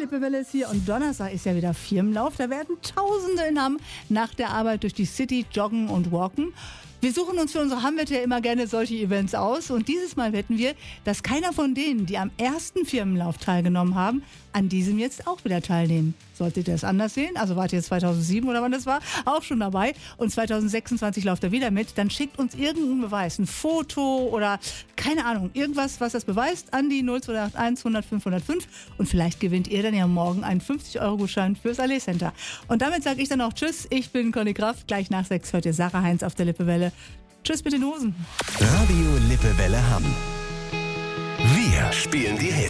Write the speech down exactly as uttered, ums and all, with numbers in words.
Lippewelle ist hier und Donnerstag ist ja wieder Firmenlauf. Da werden Tausende in Hamm nach der Arbeit durch die City joggen und walken. Wir suchen uns für unsere Hammwette ja immer gerne solche Events aus und dieses Mal wetten wir, dass keiner von denen, die am ersten Firmenlauf teilgenommen haben, an diesem jetzt auch wieder teilnehmen. Solltet ihr das anders sehen, also wart ihr zweitausendsieben oder wann das war, auch schon dabei und zweitausendsechsundzwanzig lauft er wieder mit, dann schickt uns irgendeinen Beweis, ein Foto oder keine Ahnung, irgendwas, was das beweist, an die null zwei acht eins hundert fünf null fünf und vielleicht gewinnt ihr dann ja morgen einen fünfzig Euro Gutschein fürs Allee Center. Und damit sage ich dann auch Tschüss, ich bin Conny Kraft, gleich nach sechs hört ihr Sarah Heinz auf der Lippewelle. Tschüss mit den Hosen. Radio Lippewelle Hamm. Wir spielen die Hits.